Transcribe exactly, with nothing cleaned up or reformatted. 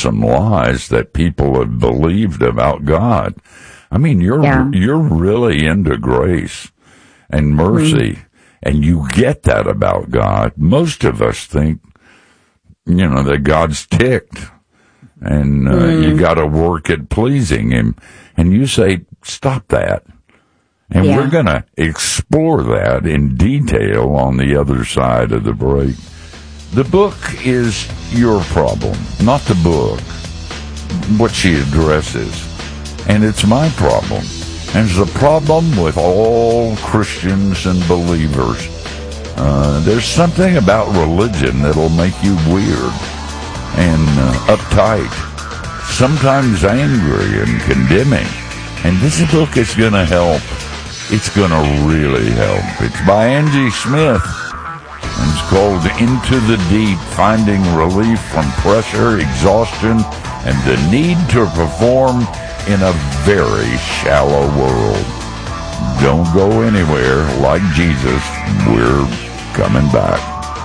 some lies that people have believed about God. I mean, you're yeah. you're really into grace and mercy, mm-hmm. and you get that about God. Most of us think, you know, that God's ticked, and uh, mm. you got to work at pleasing Him. And you say, stop that. And yeah. we're going to explore that in detail on the other side of the break. The book is your problem, not the book, what she addresses. And it's my problem. And it's a problem with all Christians and believers. Uh, there's something about religion that'll make you weird and uh, uptight, sometimes angry and condemning. And this book is going to help. It's going to really help. It's by Angie Smith. And it's called Into the Deep, Finding Relief from Pressure, Exhaustion, and the Need to Perform in a Very Shallow World. Don't go anywhere. Like Jesus, we're coming back.